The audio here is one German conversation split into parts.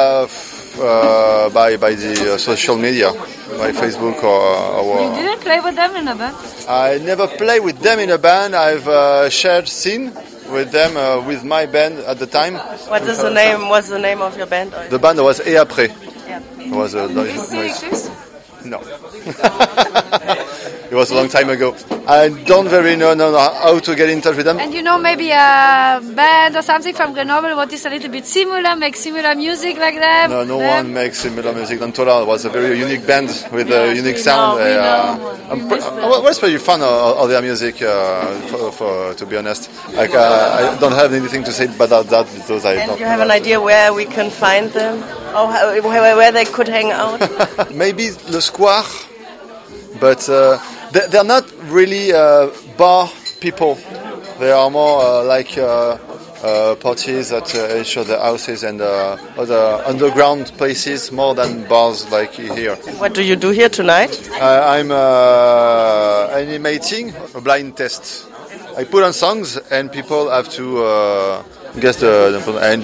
by the social media, by Facebook or. You didn't play with them in a band? I never played with them in a band. I've shared scene with them with my band at the time. What's the name of your band? The band was Et Après. Yeah. It was a They still exist? No. It was a long time ago. I don't very know how to get in touch with them. And you know maybe a band or something from Grenoble what is a little bit similar, make similar music like that? No one makes similar music than Tola. It was a very unique band with a unique sound. Was pretty fun of their music, to be honest. Like, I don't have anything to say about that because I don't. And you have an idea where we can find them? Or where they could hang out? Maybe Le Square, but they're not really bar people. They are more like parties at each other houses and other underground places more than bars like here. What do you do here tonight? I'm animating a blind test. I put on songs and people have to guess the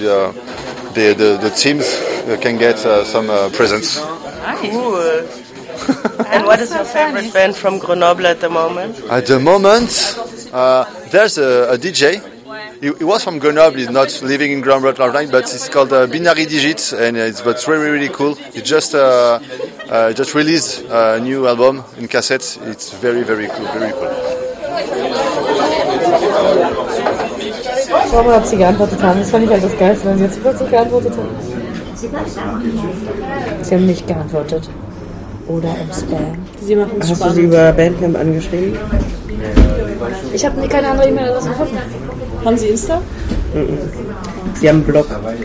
teams can get some presents. Cool. And what is your favorite band from Grenoble at the moment? At the moment, there's a DJ. He was from Grenoble. He's not living in Grenoble right now, but it's called Binary Digits, and it's really cool. He just released a new album in cassette. It's very cool, very cool. Schau mal, ob sie geantwortet haben. Das fand ich halt das Geilste, wenn sie jetzt plötzlich geantwortet haben. Sie haben nicht geantwortet. Oder im Spam. Sie machen es spannend. Hast du sie über Bandcamp angeschrieben? Ich habe keine andere E-Mail-Adresse gefunden. Haben Sie Insta? Sie haben einen Blog.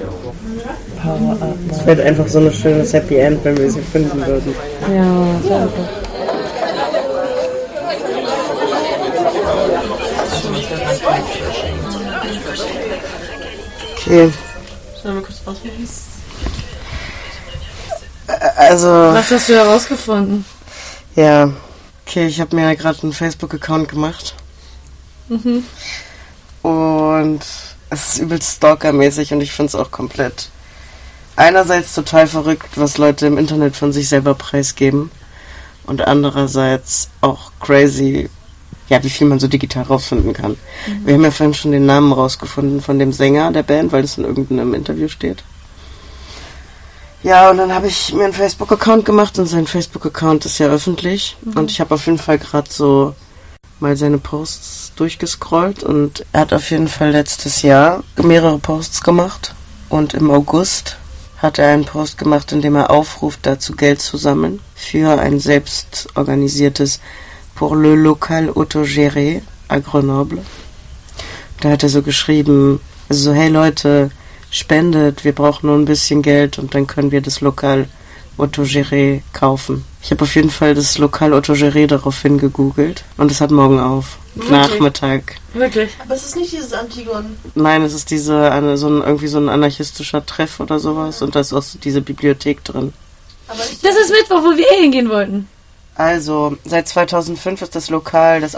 Es wird einfach so ein schönes Happy End, wenn wir sie finden würden. Ja, sehr gut. Okay. Sollen wir kurz ausprobieren? Also. Was hast du herausgefunden? Ja. Okay, ich habe mir ja gerade einen Facebook-Account gemacht. Und es ist übelst stalkermäßig und ich finde es auch komplett einerseits total verrückt, was Leute im Internet von sich selber preisgeben und andererseits auch crazy, ja, wie viel man so digital rausfinden kann. Wir haben ja vorhin schon den Namen rausgefunden von dem Sänger der Band, weil das in irgendeinem Interview steht. Ja, und dann habe ich mir einen Facebook-Account gemacht und sein Facebook-Account ist ja öffentlich und ich habe auf jeden Fall gerade so mal seine Posts durchgescrollt und er hat auf jeden Fall letztes Jahr mehrere Posts gemacht und im August hat er einen Post gemacht, in dem er aufruft, dazu Geld zu sammeln für ein selbst organisiertes Pour le local autogéré à Grenoble. Da hat er so geschrieben, also so, hey Leute, spendet, wir brauchen nur ein bisschen Geld und dann können wir das Lokal Autogéré kaufen. Ich habe auf jeden Fall das Lokal Autogéré daraufhin gegoogelt und es hat morgen auf. Wirklich? Nachmittag. Wirklich? Aber es ist nicht dieses Antigon. Nein, es ist irgendwie so ein anarchistischer Treff oder sowas und da ist auch so diese Bibliothek drin. Aber nicht Das ist Mittwoch, wo wir hingehen wollten. Also, seit 2005 ist das Lokal, das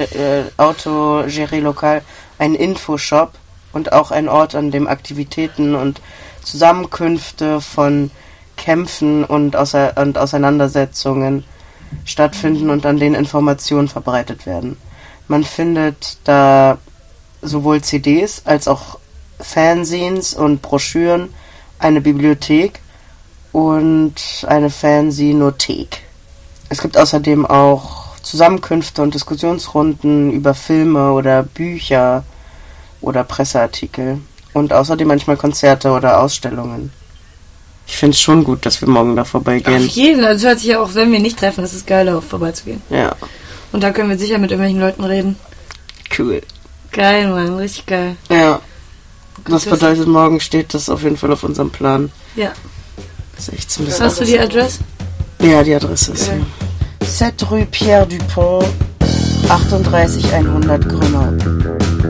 Autogéré-Lokal, ein Infoshop und auch ein Ort, an dem Aktivitäten und Zusammenkünfte von Kämpfen und Auseinandersetzungen stattfinden und an denen Informationen verbreitet werden. Man findet da sowohl CDs als auch Fanzines und Broschüren, eine Bibliothek und eine Fanzinothek. Es gibt außerdem auch Zusammenkünfte und Diskussionsrunden über Filme oder Bücher oder Presseartikel und außerdem manchmal Konzerte oder Ausstellungen. Ich finde es schon gut, dass wir morgen da vorbeigehen. Auf jeden Fall. Das hört sich ja auch, wenn wir nicht treffen, ist es geil, darauf vorbeizugehen. Ja. Und da können wir sicher mit irgendwelchen Leuten reden. Cool. Geil, Mann. Richtig geil. Ja. Das bedeutet, morgen steht das auf jeden Fall auf unserem Plan. Ja. Das ist echt ein bisschen. Hast du die Adresse? Ja, die Adresse ist hier. 7 Rue Pierre Dupont, 38100 Grenoble.